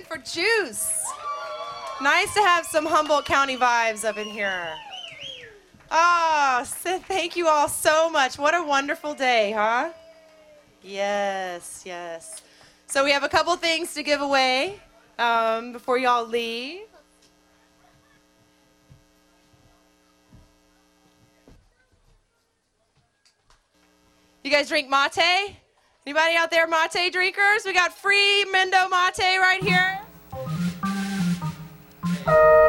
for juice. Nice to have some Humboldt County vibes up in here. Oh, thank you all so much. What a wonderful day, huh? Yes, yes. So we have a couple things to give away before y'all leave. You guys drink mate? Anybody out there mate drinkers? We got free Mendo mate right here.